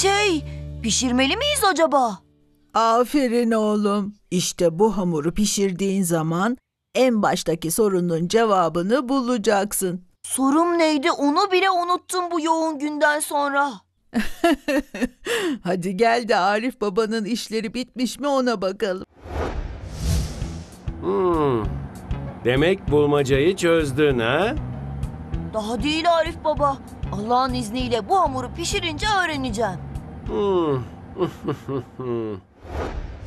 Pişirmeli miyiz acaba? Aferin oğlum. İşte bu hamuru pişirdiğin zaman en baştaki sorunun cevabını bulacaksın. Sorum neydi onu bile unuttum bu yoğun günden sonra. Hadi gel de Arif babanın işleri bitmiş mi ona bakalım. Demek bulmacayı çözdün ha? Daha değil Arif baba. Allah'ın izniyle bu hamuru pişirince öğreneceğim.